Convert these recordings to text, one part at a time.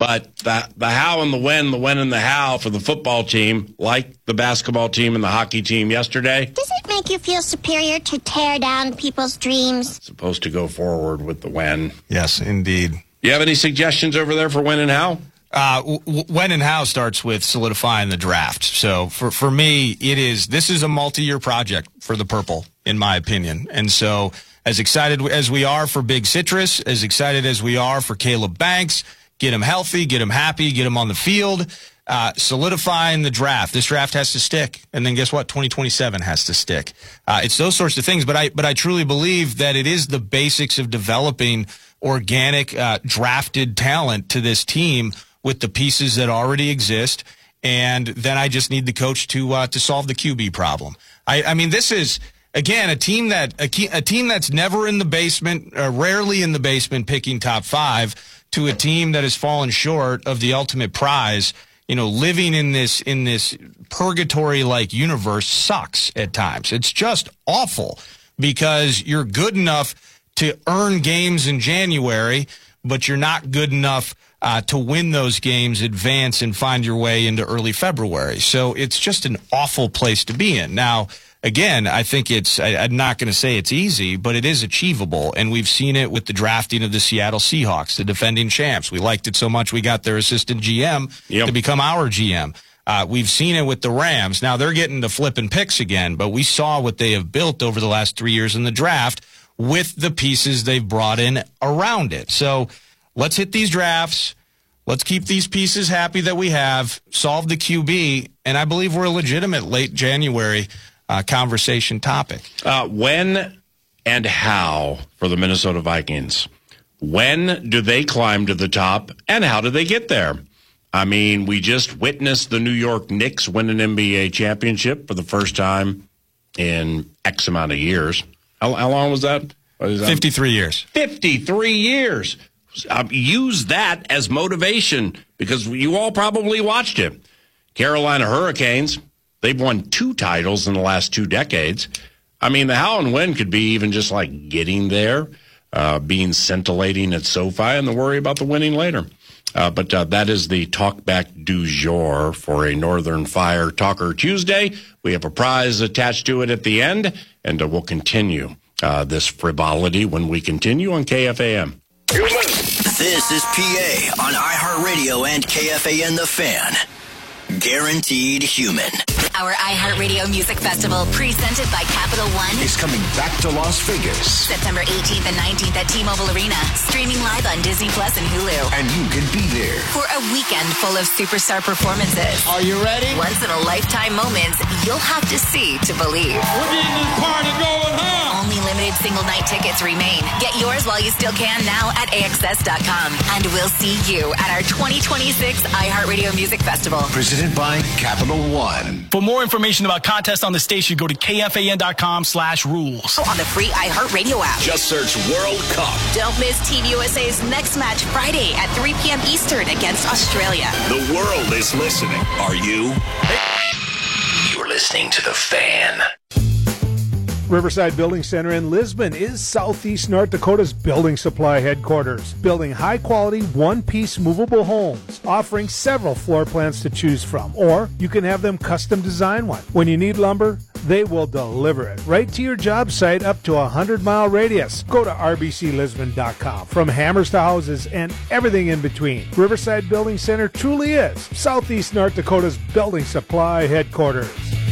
But the how and the when and the how for the football team, like the basketball team and the hockey team yesterday. Does it make you feel superior to tear down people's dreams? Supposed to go forward with the when. Yes, indeed. You have any suggestions over there for when and how? When and how starts with solidifying the draft. So for me, this is a multi-year project for the Purple, in my opinion. And so as excited as we are for Big Citrus, as excited as we are for Caleb Banks, get him healthy, get him happy, get him on the field, solidifying the draft. This draft has to stick. And then guess what? 2027 has to stick. It's those sorts of things. But I truly believe that it is the basics of developing organic drafted talent to this team with the pieces that already exist. And then I just need the coach to solve the QB problem. I mean, this is, again, a team that's never in the basement, rarely in the basement, picking top 5, to a team that has fallen short of the ultimate prize. Living in this purgatory-like universe sucks at times. It's just awful because you're good enough to earn games in January, but you're not good enough to win those games, advance, and find your way into early February. So it's just an awful place to be in. Now, again, I think I'm not going to say it's easy, but it is achievable. And we've seen it with the drafting of the Seattle Seahawks, the defending champs. We liked it so much we got their assistant GM to become our GM. We've seen it with the Rams. Now they're getting to flipping picks again, but we saw what they have built over the last 3 years in the draft with the pieces they've brought in around it. So let's hit these drafts. Let's keep these pieces happy that we have, solve the QB, and I believe we're a legitimate late January conversation topic. When and how for the Minnesota Vikings? When do they climb to the top, and how do they get there? I mean, we just witnessed the New York Knicks win an NBA championship for the first time in X amount of years. How long was that? 53 years. 53 years. Use that as motivation because you all probably watched it. Carolina Hurricanes, they've won 2 titles in the last 2 decades. I mean, the how and when could be even just like getting there, being scintillating at SoFi, and the worry about the winning later. But that is the talkback du jour for a Northern Fire Talker Tuesday. We have a prize attached to it at the end, and we'll continue this frivolity when we continue on KFAN. This is PA on iHeartRadio and KFAN The Fan. Guaranteed human. Our iHeartRadio Music Festival, presented by Capital One, is coming back to Las Vegas. September 18th and 19th at T-Mobile Arena. Streaming live on Disney Plus and Hulu. And you can be there for a weekend full of superstar performances. Are you ready? Once-in-a-lifetime moments you'll have to see to believe. We're getting this party going, huh? Only limited single-night tickets remain. Get yours while you still can now at AXS.com. And we'll see you at our 2026 iHeartRadio Music Festival. Presented by Capital One. For more information about contests on the station, go to KFAN.com/rules. On the free iHeartRadio app. Just search World Cup. Don't miss Team USA's next match Friday at 3 p.m. Eastern against Australia. The world is listening. Are you? You're listening to The Fan. Riverside Building Center in Lisbon is Southeast North Dakota's building supply headquarters, building high-quality, one-piece movable homes, offering several floor plans to choose from, or you can have them custom design one. When you need lumber, they will deliver it right to your job site up to a 100-mile radius. Go to rbclisbon.com. From hammers to houses and everything in between, Riverside Building Center truly is Southeast North Dakota's building supply headquarters.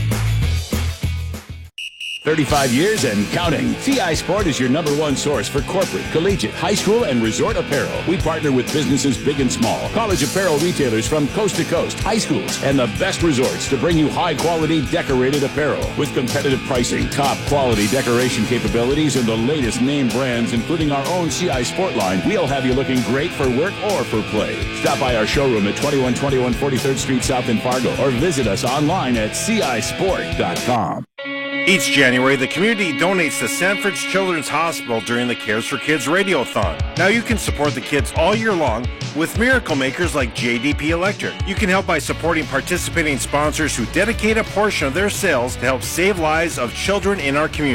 35 years and counting. CI Sport is your #1 source for corporate, collegiate, high school, and resort apparel. We partner with businesses big and small, college apparel retailers from coast to coast, high schools, and the best resorts to bring you high-quality decorated apparel. With competitive pricing, top-quality decoration capabilities, and the latest name brands, including our own CI Sport line, we'll have you looking great for work or for play. Stop by our showroom at 2121 43rd Street South in Fargo, or visit us online at cisport.com. Each January, the community donates to Sanford's Children's Hospital during the Cares for Kids Radiothon. Now you can support the kids all year long with miracle makers like JDP Electric. You can help by supporting participating sponsors who dedicate a portion of their sales to help save lives of children in our community.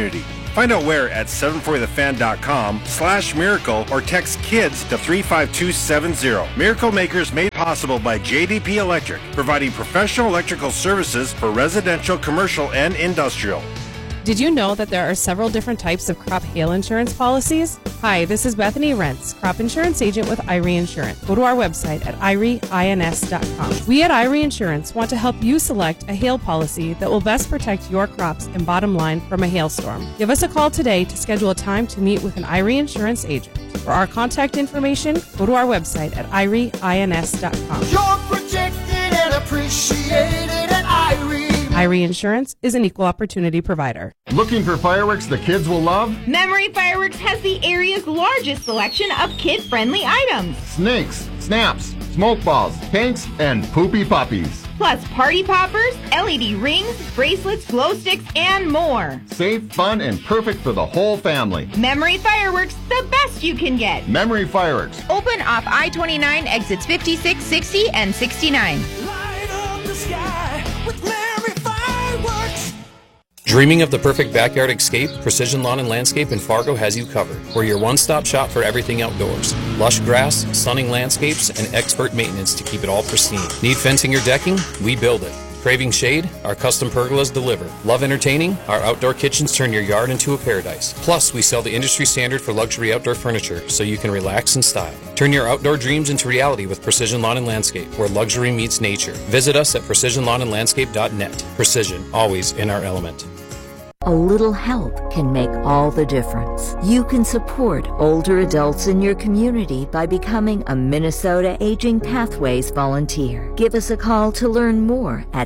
Find out where at 740thefan.com/miracle or text KIDS to 35270. Miracle Makers made possible by JDP Electric, providing professional electrical services for residential, commercial, and industrial. Did you know that there are several different types of crop hail insurance policies? Hi, this is Bethany Rentz, crop insurance agent with Irie Insurance. Go to our website at irieins.com. We at Irie Insurance want to help you select a hail policy that will best protect your crops and bottom line from a hailstorm. Give us a call today to schedule a time to meet with an Irie Insurance agent. For our contact information, go to our website at irieins.com. You're protected and appreciated at Irie. Irie Insurance is an equal opportunity provider. Looking for fireworks the kids will love? Memory Fireworks has the area's largest selection of kid-friendly items. Snakes, snaps, smoke balls, pinks, and poopy puppies. Plus party poppers, LED rings, bracelets, glow sticks, and more. Safe, fun, and perfect for the whole family. Memory Fireworks, the best you can get. Memory Fireworks. Open off I-29, exits 56, 60, and 69. Light up the sky with Memory Fireworks. Dreaming of the perfect backyard escape? Precision Lawn and Landscape in Fargo has you covered. We're your one-stop shop for everything outdoors. Lush grass, stunning landscapes, and expert maintenance to keep it all pristine. Need fencing or decking? We build it. Craving shade? Our custom pergolas deliver. Love entertaining? Our outdoor kitchens turn your yard into a paradise. Plus, we sell the industry standard for luxury outdoor furniture so you can relax in style. Turn your outdoor dreams into reality with Precision Lawn and Landscape, where luxury meets nature. Visit us at precisionlawnandlandscape.net. Precision, always in our element. A little help can make all the difference. You can support older adults in your community by becoming a Minnesota Aging Pathways volunteer. Give us a call to learn more at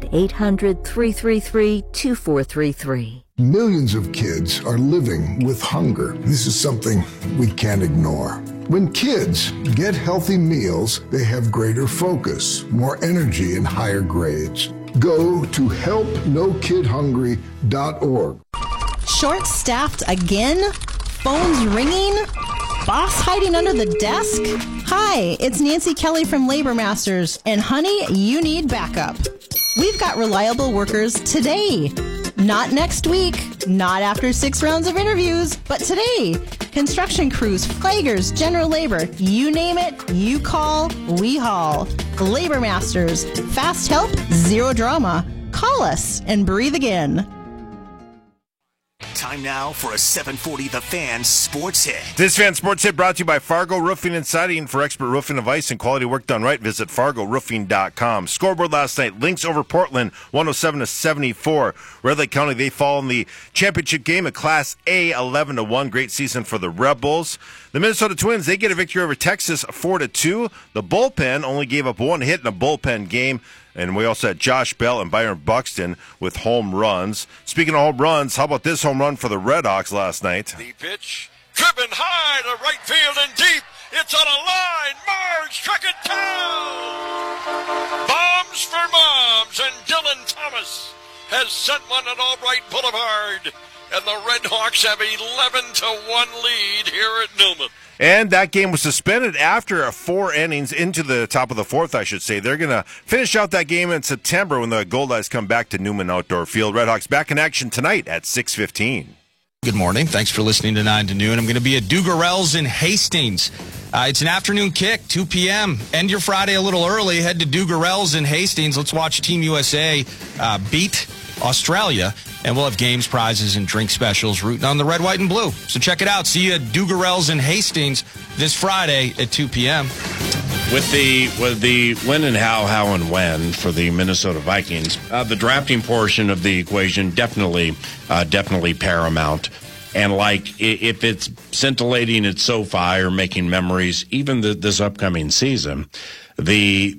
800-333-2433. Millions of kids are living with hunger. This is something we can't ignore. When kids get healthy meals, they have greater focus, more energy, and higher grades. Go to helpnokidhungry.org. Short-staffed again? Phones ringing? Boss hiding under the desk? Hi, it's Nancy Kelly from Labor Masters, and honey, you need backup. We've got reliable workers today. Not next week, not after 6 rounds of interviews, but today. Construction crews, flaggers, general labor, you name it, you call, we haul. Labor Masters, fast help, zero drama. Call us and breathe again. Time now for a 740 The Fan Sports Hit. This Fan Sports Hit brought to you by Fargo Roofing and Siding. For expert roofing advice and quality work done right, visit FargoRoofing.com. Scoreboard last night, Lynx over Portland, 107-74. Red Lake County, they fall in the championship game at Class A, 11-1. Great season for the Rebels. The Minnesota Twins, they get a victory over Texas, 4-2. The bullpen only gave up 1 hit in a bullpen game. And we also had Josh Bell and Byron Buxton with home runs. Speaking of home runs, how about this home run for the Red Hawks last night? The pitch, driven high to right field and deep. It's on a line. Marge struck it down. Bombs for moms, and Dylan Thomas has sent one at Albright Boulevard. And the Red Hawks have 11-1 lead here at Newman. And that game was suspended after 4 innings into the top of the 4th, I should say. They're going to finish out that game in September when the Gold Eyes come back to Newman Outdoor Field. Red Hawks back in action tonight at 6:15. Good morning. Thanks for listening to 9 to Noon. I'm going to be at Dugarel's in Hastings. It's an afternoon kick, 2 p.m. End your Friday a little early. Head to Dugarel's in Hastings. Let's watch Team USA beat Australia. And we'll have games, prizes, and drink specials rooting on the red, white, and blue. So check it out. See you at Dugarel's in Hastings this Friday at 2 p.m. With the when and how and when for the Minnesota Vikings, the drafting portion of the equation definitely paramount. And like if it's scintillating at SoFi or making memories, even this upcoming season, the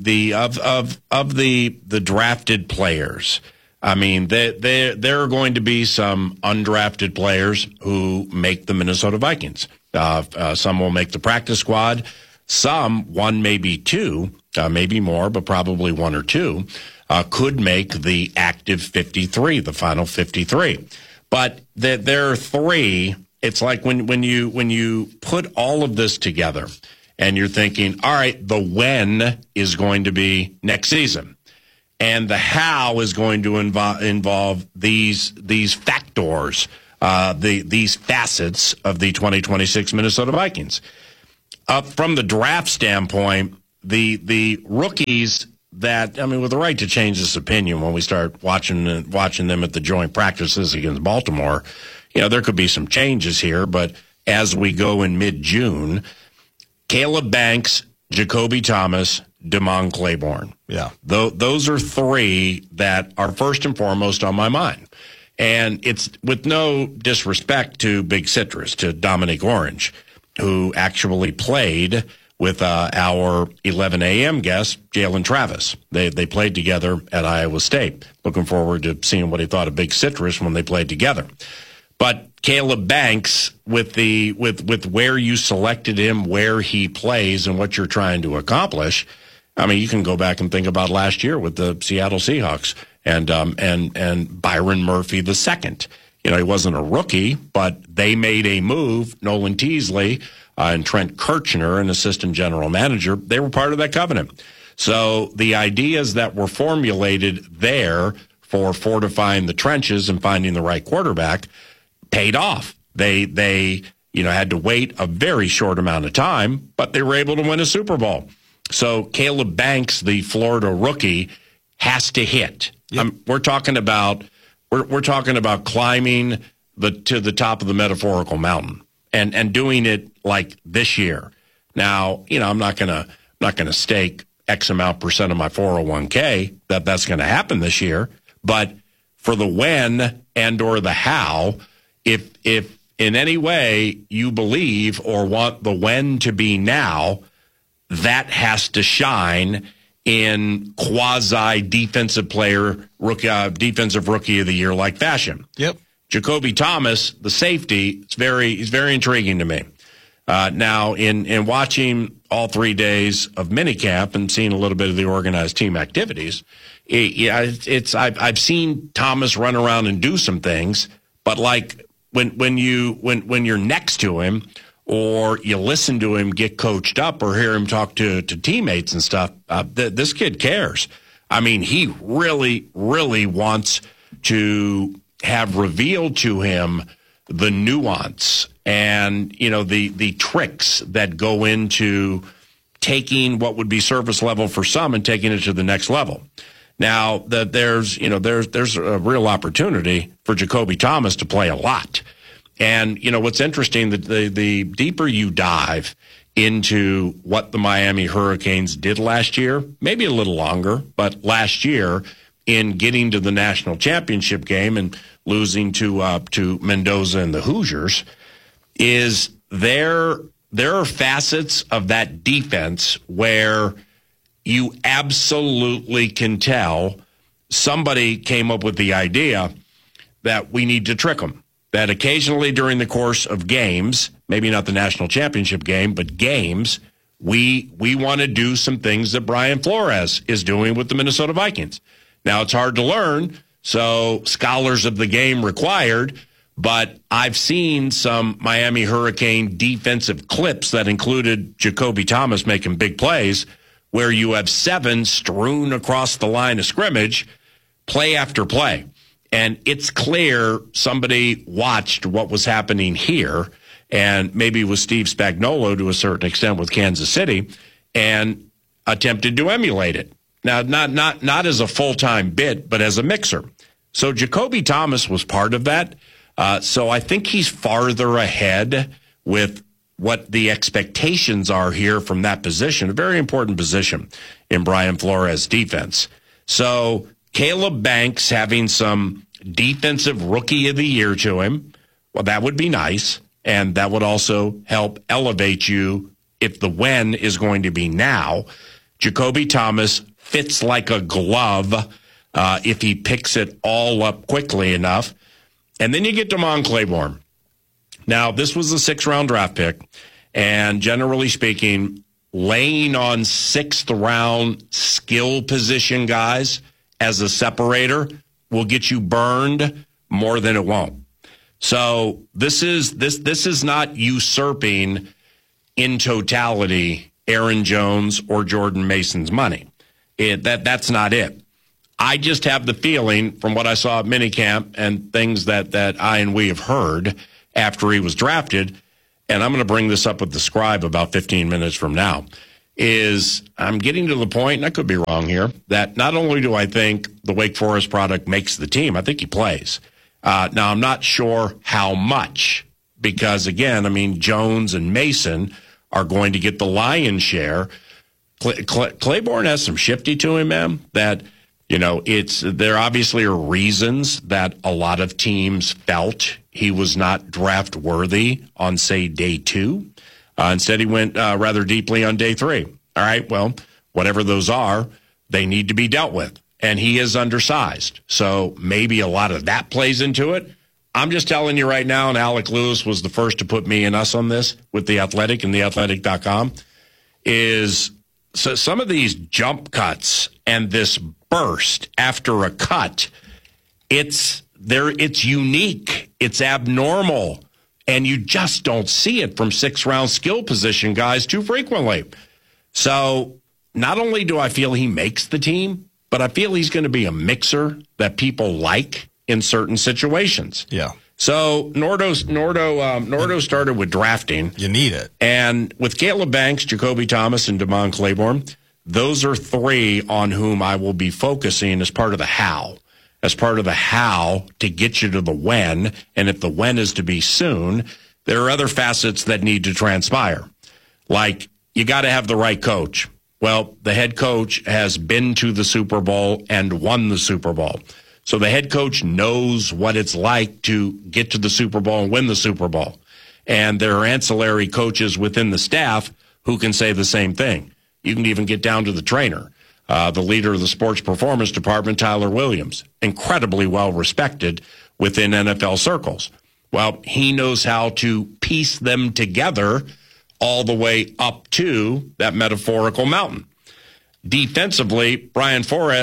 drafted players. I mean, there are going to be some undrafted players who make the Minnesota Vikings. Some will make the practice squad. Some, 1, maybe 2, maybe more, but probably 1 or 2, could make the active 53, the final 53. But there are 3. It's like when you put all of this together and you're thinking, all right, the when is going to be next season. And the how is going to involve these factors these facets of the 2026 Minnesota Vikings. From the draft standpoint, the rookies that, I mean, with the right to change this opinion when we start watching them at the joint practices against Baltimore, there could be some changes here, but as we go in mid-June, Caleb Banks, Jacoby Thomas, Damon Claiborne. Yeah. Those are three that are first and foremost on my mind. And it's with no disrespect to Big Citrus, to Dominic Orange, who actually played with our 11 a.m. guest, Jalen Travis. They played together at Iowa State. Looking forward to seeing what he thought of Big Citrus when they played together. But Caleb Banks, with where you selected him, where he plays, and what you're trying to accomplish, I mean, you can go back and think about last year with the Seattle Seahawks and Byron Murphy II. He wasn't a rookie, but they made a move. Nolan Teasley and Trent Kirchner, an assistant general manager, they were part of that covenant. So the ideas that were formulated there for fortifying the trenches and finding the right quarterback paid off. They had to wait a very short amount of time, but they were able to win a Super Bowl. So Caleb Banks, the Florida rookie, has to hit. Yep. We're talking about climbing to the top of the metaphorical mountain and doing it like this year. Now, I'm not gonna stake X amount percent of my 401k that's going to happen this year, but for the when and or the how, if in any way you believe or want the when to be now, that has to shine in quasi defensive rookie of the year like fashion. Yep. Jacoby Thomas, the safety, he's very intriguing to me. Now, in watching all 3 days of minicamp and seeing a little bit of the organized team activities, I've seen Thomas run around and do some things, but like when you're next to him or you listen to him get coached up or hear him talk to teammates and stuff, this kid cares. I mean, he really, really wants to have revealed to him the nuance and, the tricks that go into taking what would be surface level for some and taking it to the next level. Now, there's a real opportunity for Jacoby Thomas to play a lot. And, what's interesting, the deeper you dive into what the Miami Hurricanes did last year, maybe a little longer, but last year in getting to the national championship game and losing to Mendoza and the Hoosiers, is there are facets of that defense where you absolutely can tell somebody came up with the idea that we need to trick them. That occasionally during the course of games, maybe not the national championship game, but games, we want to do some things that Brian Flores is doing with the Minnesota Vikings. Now, it's hard to learn, so scholars of the game required, but I've seen some Miami Hurricane defensive clips that included Jacoby Thomas making big plays where you have 7 strewn across the line of scrimmage, play after play. And it's clear somebody watched what was happening here, and maybe with Steve Spagnuolo to a certain extent with Kansas City, and attempted to emulate it. Now, not as a full-time bit, but as a mixer. So Jacoby Thomas was part of that. So I think he's farther ahead with what the expectations are here from that position, a very important position in Brian Flores' defense. So Caleb Banks having some defensive rookie of the year to him, well, that would be nice, and that would also help elevate you if the when is going to be now. Jacoby Thomas fits like a glove if he picks it all up quickly enough. And then you get Damon Claiborne. Now, this was a 6th-round draft pick, and generally speaking, laying on 6th-round skill position guys as a separator will get you burned more than it won't. So this is not usurping in totality Aaron Jones or Jordan Mason's money. That's not it. I just have the feeling from what I saw at minicamp and things that I and we have heard after he was drafted, and I'm going to bring this up with the Scribe about 15 minutes from now, is I'm getting to the point, and I could be wrong here, that not only do I think the Wake Forest product makes the team, I think he plays. Now, I'm not sure how much, because, again, I mean, Jones and Mason are going to get the lion's share. Claiborne has some shifty to him, man, that, you know, there obviously are reasons that a lot of teams felt he was not draft worthy on, say, day 2. Instead, he went rather deeply on day 3. All right, well, whatever those are, they need to be dealt with. And he is undersized. So maybe a lot of that plays into it. I'm just telling you right now, and Alec Lewis was the first to put me and us on this with The Athletic and theathletic.com, is so some of these jump cuts and this burst after a cut, it's unique. It's abnormal. And you just don't see it from 6th-round skill position guys too frequently. So not only do I feel he makes the team, but I feel he's going to be a mixer that people like in certain situations. Yeah. So Nordo started with drafting. You need it. And with Caleb Banks, Jacoby Thomas, and Damon Claiborne, those are 3 on whom I will be focusing as part of the how. As part of the how to get you to the when, and if the when is to be soon, there are other facets that need to transpire. Like, you got to have the right coach. Well, the head coach has been to the Super Bowl and won the Super Bowl. So the head coach knows what it's like to get to the Super Bowl and win the Super Bowl. And there are ancillary coaches within the staff who can say the same thing. You can even get down to the trainer. The leader of the sports performance department, Tyler Williams, incredibly well respected within NFL circles. Well, he knows how to piece them together all the way up to that metaphorical mountain. Defensively, Brian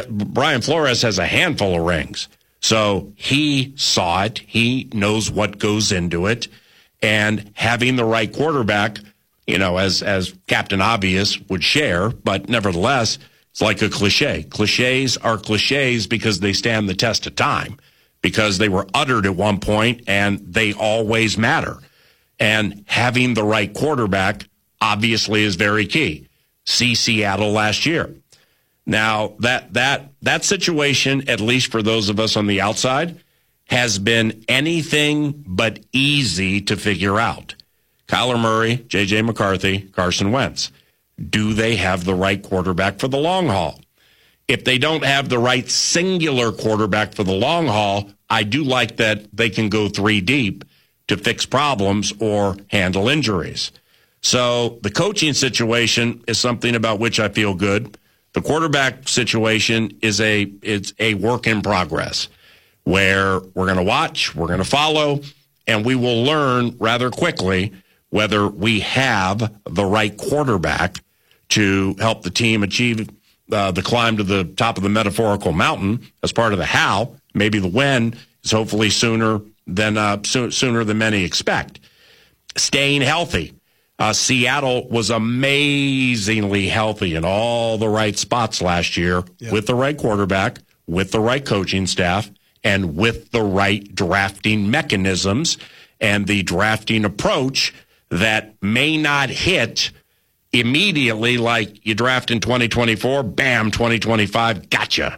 Flores has a handful of rings. So he saw it. He knows what goes into it. And having the right quarterback, you know, as Captain Obvious would share, but nevertheless, it's like a cliche. Cliches are cliches because they stand the test of time, because they were uttered at one point and they always matter. And having the right quarterback obviously is very key. See Seattle last year. Now, that situation, at least for those of us on the outside, has been anything but easy to figure out. Kyler Murray, J.J. McCarthy, Carson Wentz. Do they have the right quarterback for the long haul? If they don't have the right singular quarterback for the long haul, I do like that they can go 3 deep to fix problems or handle injuries. So the coaching situation is something about which I feel good. The quarterback situation is it's a work in progress where we're going to watch, we're going to follow, and we will learn rather quickly whether we have the right quarterback to help the team achieve the climb to the top of the metaphorical mountain as part of the how. Maybe the when is hopefully sooner than many expect. Staying healthy. Seattle was amazingly healthy in all the right spots last year with the right quarterback, with the right coaching staff, and with the right drafting mechanisms and the drafting approach that may not hit immediately, like you draft in 2024, bam, 2025, gotcha.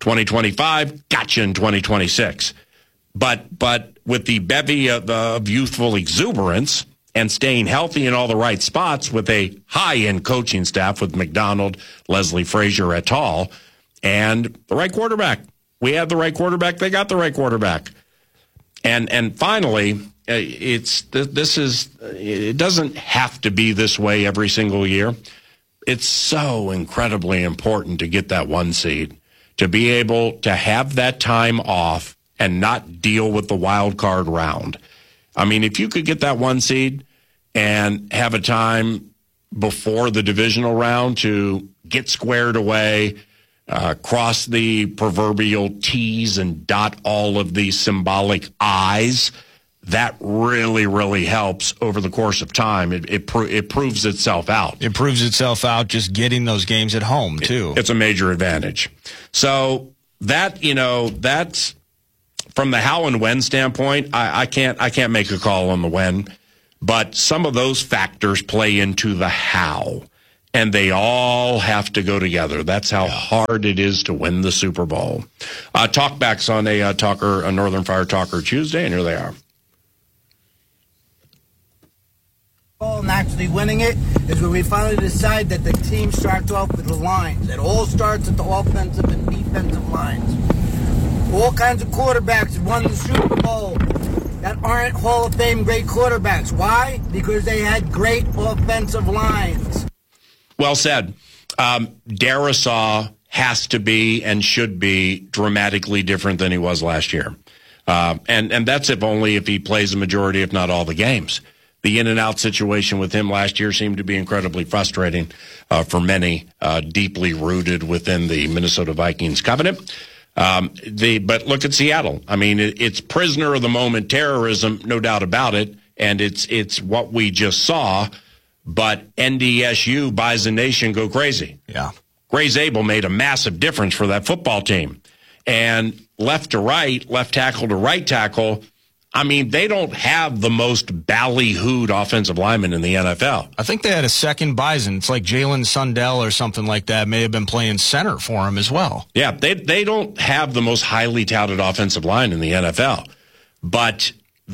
2025, gotcha in 2026. But with the bevy of youthful exuberance and staying healthy in all the right spots with a high-end coaching staff with McDonald, Leslie Frazier et al., and the right quarterback. We have the right quarterback. They got the right quarterback. And finally, it doesn't have to be this way every single year. It's so incredibly important to get that 1 seed, to be able to have that time off and not deal with the wild card round. I mean, if you could get that 1 seed and have a time before the divisional round to get squared away, cross the proverbial T's and dot all of these symbolic I's, that really, really helps over the course of time. It proves itself out. It proves itself out just getting those games at home, too. It's a major advantage. So that's from the how and when standpoint. I can't make a call on the when, but some of those factors play into the how, and they all have to go together. That's how hard it is to win the Super Bowl. Talkbacks on a Northern Fire Talker Tuesday, and here they are. And actually winning it is when we finally decide that the team starts off with the lines. It all starts at the offensive and defensive lines. All kinds of quarterbacks have won the Super Bowl that aren't Hall of Fame great quarterbacks. Why? Because they had great offensive lines. Well said. Darrisaw has to be and should be dramatically different than he was last year. And that's if he plays a majority, if not all, the games. The in-and-out situation with him last year seemed to be incredibly frustrating for many, deeply rooted within the Minnesota Vikings covenant. But look at Seattle. I mean, it's prisoner of the moment terrorism, no doubt about it, and it's what we just saw. But NDSU, Bison Nation, go crazy. Yeah, Gray Zabel made a massive difference for that football team, and left to right, left tackle to right tackle. I mean, they don't have the most ballyhooed offensive lineman in the NFL. I think they had a second Bison. It's like Jalen Sundell or something like that may have been playing center for him as well. Yeah, they don't have the most highly touted offensive line in the NFL. But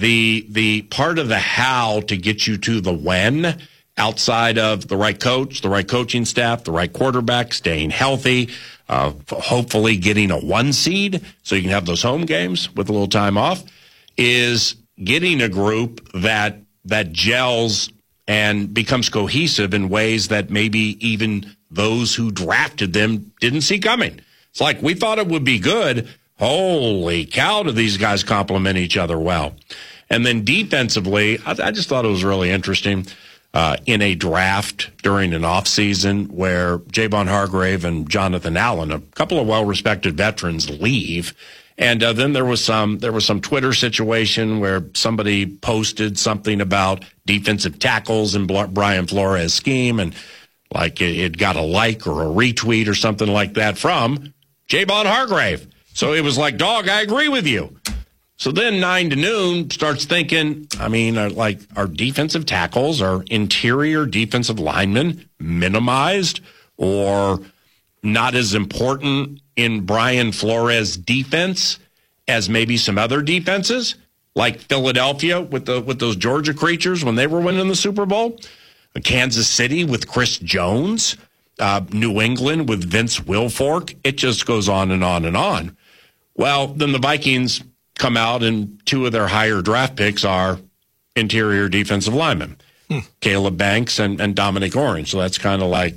the part of the how to get you to the when, outside of the right coach, the right coaching staff, the right quarterback, staying healthy, hopefully getting a 1 seed so you can have those home games with a little time off, is getting a group that gels and becomes cohesive in ways that maybe even those who drafted them didn't see coming. It's like, we thought it would be good. Holy cow, do these guys complement each other well. And then defensively, I just thought it was really interesting in a draft during an offseason where Javon Hargrave and Jonathan Allen, a couple of well-respected veterans, leave. And then there was some Twitter situation where somebody posted something about defensive tackles in Brian Flores' scheme, and like it got a like or a retweet or something like that from Javon Hargrave. So it was like, dog, I agree with you. So then 9 to noon starts thinking, I mean, our defensive tackles, our interior defensive linemen minimized or not as important in Brian Flores' defense as maybe some other defenses, like Philadelphia with those Georgia creatures when they were winning the Super Bowl, Kansas City with Chris Jones, New England with Vince Wilfork. It just goes on and on and on. Well, then the Vikings come out and 2 of their higher draft picks are interior defensive linemen, Caleb Banks and Dominic Orange. So that's kind of like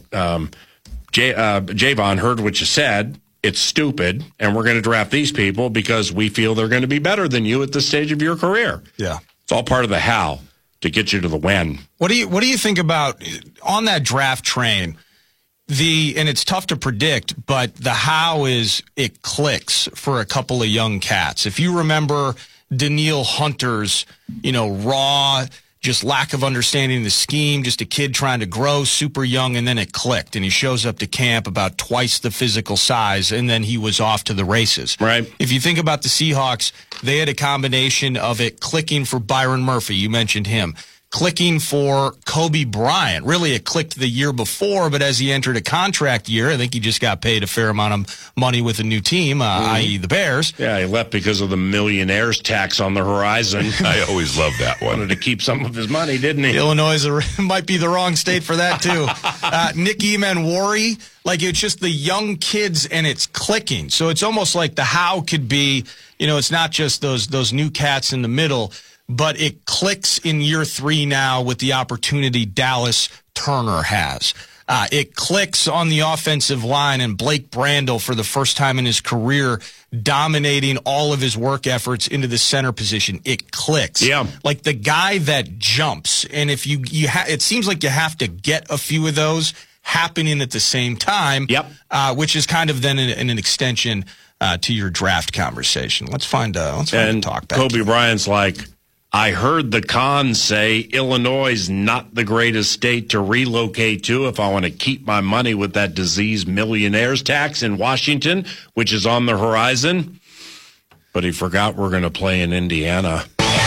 Javon heard what you said. It's stupid, and we're going to draft these people because we feel they're going to be better than you at this stage of your career. Yeah. It's all part of the how to get you to the when. What do you think about on that draft train? And it's tough to predict, but the how is it clicks for a couple of young cats. If you remember Danielle Hunter's, raw, just lack of understanding the scheme, just a kid trying to grow, super young, and then it clicked, and he shows up to camp about twice the physical size, and then he was off to the races. Right. If you think about the Seahawks, they had a combination of it clicking for Byron Murphy, you mentioned him, clicking for Kobe Bryant. Really, it clicked the year before, but as he entered a contract year, I think he just got paid a fair amount of money with a new team, i.e. the Bears. Yeah, he left because of the millionaire's tax on the horizon. I always loved that one. Wanted to keep some of his money, didn't he? Illinois might be the wrong state for that, too. Nick Emanwari, it's just the young kids, and it's clicking. So it's almost like the how could be, it's not just those new cats in the middle, but it clicks in year 3 now with the opportunity Dallas Turner has. It clicks on the offensive line, and Blake Brandel, for the first time in his career, dominating all of his work efforts into the center position. It clicks. Yeah. Like the guy that jumps. And if it seems like you have to get a few of those happening at the same time. Yep. Which is kind of then an extension to your draft conversation. Let's find a talk back. Kobe Bryant's like, I heard the cons say Illinois is not the greatest state to relocate to if I want to keep my money with that diseased millionaires tax in Washington, which is on the horizon. But he forgot we're going to play in Indiana.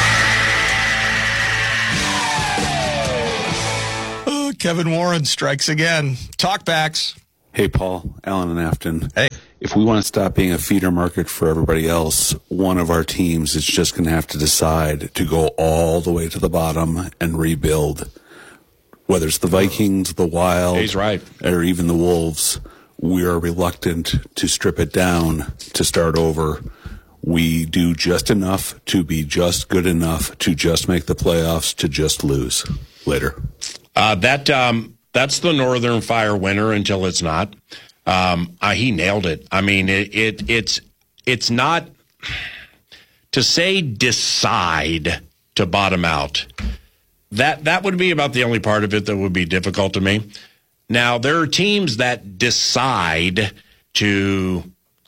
Oh, Kevin Warren strikes again. Talkbacks. Hey, Paul, Alan and Afton. Hey. If we want to stop being a feeder market for everybody else, one of our teams is just going to have to decide to go all the way to the bottom and rebuild. Whether it's the Vikings, the Wild, he's right, or even the Wolves, we are reluctant to strip it down to start over. We do just enough to be just good enough to just make the playoffs to just lose later. That's the Northern Fire winner until it's not. He nailed it. I mean, it's not to say decide to bottom out. That would be about the only part of it that would be difficult to me. Now, there are teams that decide to.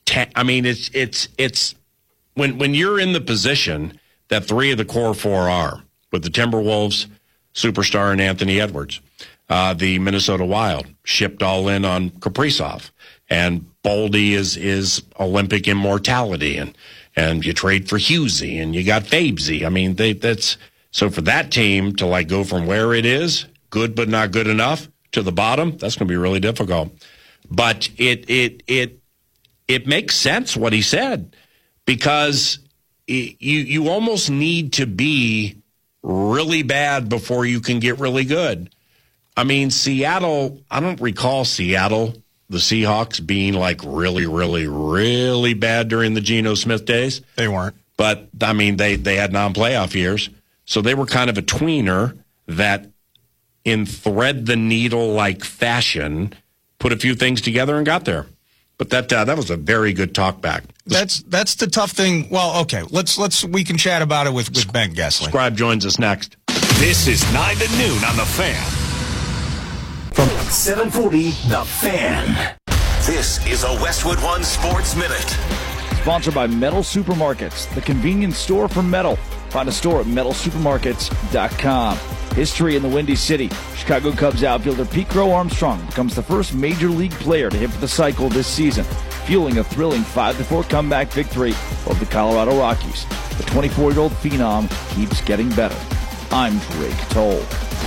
It's when you're in the position that three of the core four are with the Timberwolves, superstar, and Anthony Edwards. The Minnesota Wild shipped all in on Kaprizov, and Boldy is Olympic immortality, and you trade for Husey, and you got Fabesy. I mean, so for that team to like go from where it is, good but not good enough, to the bottom, that's going to be really difficult. But it makes sense what he said, because you almost need to be really bad before you can get really good. I mean, Seattle, I don't recall Seattle, the Seahawks, being like really, really, really bad during the Geno Smith days. They weren't. But, I mean, they had non-playoff years. So they were kind of a tweener that, in thread-the-needle-like fashion, put a few things together and got there. But that was a very good talkback. That's the tough thing. Well, okay, we can chat about it with Ben Gessling. Scribe joins us next. This is 9 to noon on The Fan. From 740, The Fan. This is a Westwood One Sports Minute. Sponsored by Metal Supermarkets, the convenience store for metal. Find a store at metalsupermarkets.com. History in the Windy City. Chicago Cubs outfielder Pete Crow Armstrong becomes the first major league player to hit for the cycle this season, fueling a thrilling 5-4 comeback victory over the Colorado Rockies. The 24-year-old phenom keeps getting better. I'm Drake Toll.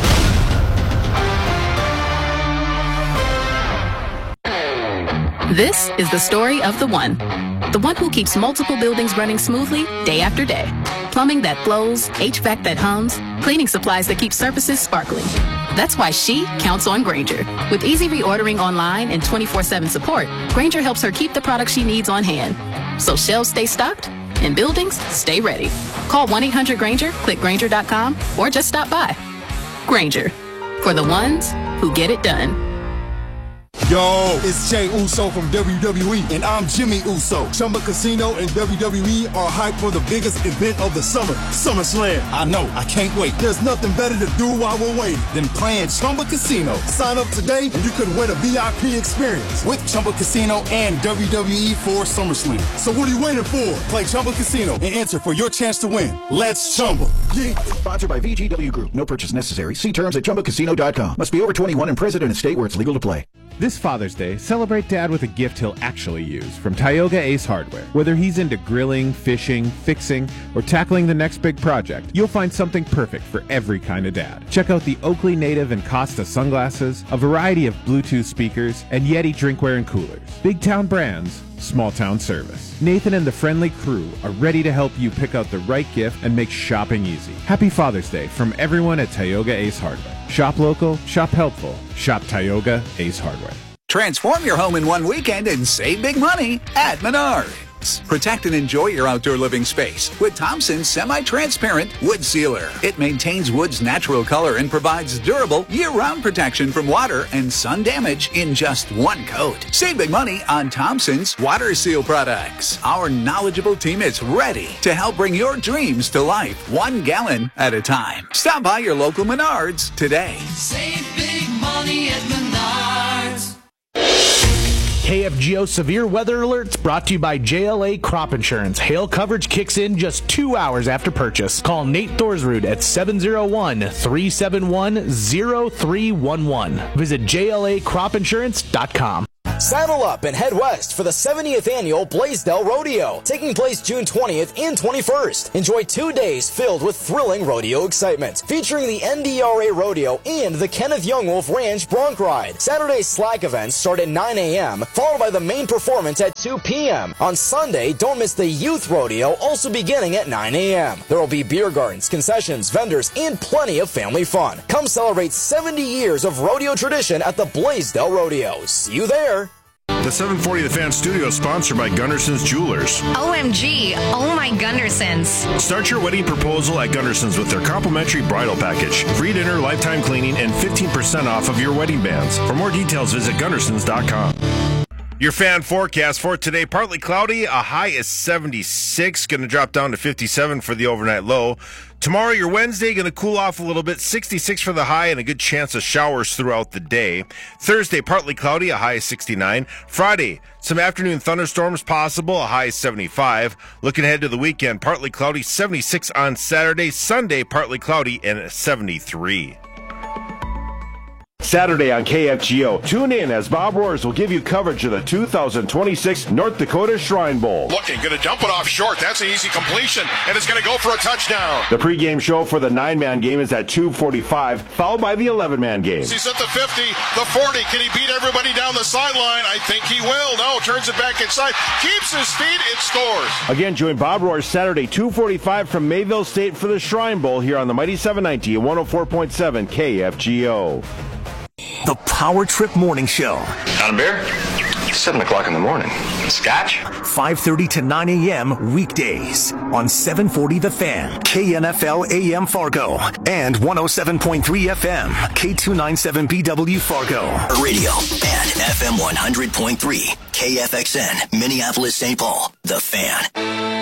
This is the story of the one who keeps multiple buildings running smoothly day after day. Plumbing that flows, HVAC that hums, cleaning supplies that keep surfaces sparkling. That's why she counts on Grainger. With easy reordering online and 24/7 support, Grainger helps her keep the products she needs on hand. So shelves stay stocked and buildings stay ready. Call 1-800-GRAINGER, click Grainger.com, or just stop by. Grainger, for the ones who get it done. Yo, it's Jey Uso from WWE, and I'm Jimmy Uso. Chumba Casino and WWE are hyped for the biggest event of the summer, SummerSlam. I know, I can't wait. There's nothing better to do while we're waiting than playing Chumba Casino. Sign up today and you could win a VIP experience with Chumba Casino and WWE for SummerSlam. So what are you waiting for? Play Chumba Casino and enter for your chance to win. Let's Chumba. Yeah. Sponsored by VGW Group. No purchase necessary. See terms at ChumbaCasino.com. Must be over 21 and present in a state where it's legal to play. This Father's Day, celebrate Dad with a gift he'll actually use from Tioga Ace Hardware. Whether he's into grilling, fishing, fixing, or tackling the next big project, you'll find something perfect for every kind of dad. Check out the Oakley Native and Costa sunglasses, a variety of Bluetooth speakers, and Yeti drinkware and coolers. Big town brands, small town service. Nathan and the friendly crew are ready to help you pick out the right gift and make shopping easy. Happy Father's Day from everyone at Tioga Ace Hardware. Shop local, shop helpful, shop Tioga Ace Hardware. Transform your home in one weekend and save big money at Menards. Protect and enjoy your outdoor living space with Thompson's semi-transparent wood sealer. It maintains wood's natural color and provides durable year-round protection from water and sun damage in just one coat. Save big money on Thompson's water seal products. Our knowledgeable team is ready to help bring your dreams to life, 1 gallon at a time. Stop by your local Menards today. Save big money at Menards. KFGO Severe Weather Alerts brought to you by JLA Crop Insurance. Hail coverage kicks in just 2 hours after purchase. Call Nate Thorsrud at 701-371-0311. Visit JLACropInsurance.com. Saddle up and head west for the 70th annual Blaisdell Rodeo, taking place June 20th and 21st. Enjoy 2 days filled with thrilling rodeo excitement, featuring the NDRA Rodeo and the Kenneth Young Wolf Ranch Bronc Ride. Saturday's slack events start at 9 a.m., followed by the main performance at 2 p.m. On Sunday, don't miss the Youth Rodeo, also beginning at 9 a.m. There will be beer gardens, concessions, vendors, and plenty of family fun. Come celebrate 70 years of rodeo tradition at the Blaisdell Rodeo. See you there. The 740 The Fan studio is sponsored by Gunderson's Jewelers. OMG, oh my Gundersons. Start your wedding proposal at Gunderson's with their complimentary bridal package, free dinner, lifetime cleaning, and 15% off of your wedding bands. For more details, visit Gundersons.com. Your fan forecast for today, partly cloudy, a high is 76, going to drop down to 57 for the overnight low. Tomorrow, your Wednesday, going to cool off a little bit, 66 for the high and a good chance of showers throughout the day. Thursday, partly cloudy, a high is 69. Friday, some afternoon thunderstorms possible, a high is 75. Looking ahead to the weekend, partly cloudy, 76 on Saturday. Sunday, partly cloudy and 73. Saturday on KFGO. Tune in as Bob Roars will give you coverage of the 2026 North Dakota Shrine Bowl. Looking, going to dump it off short. That's an easy completion, and it's going to go for a touchdown. The pregame show for the 9-man game is at 2:45, followed by the 11-man game. He's at the 50, the 40. Can he beat everybody down the sideline? I think he will. No, turns it back inside. Keeps his feet, it scores. Again, join Bob Roars Saturday, 2:45 from Mayville State for the Shrine Bowl here on the Mighty 790 and 104.7 KFGO. The Power Trip Morning Show. Got a beer? 7 o'clock in the morning. Scotch? 5:30 to 9 a.m. weekdays on 740 The Fan, KNFL AM Fargo, and 107.3 FM, K297BW Fargo. Radio and FM 100.3, KFXN, Minneapolis, St. Paul, The Fan.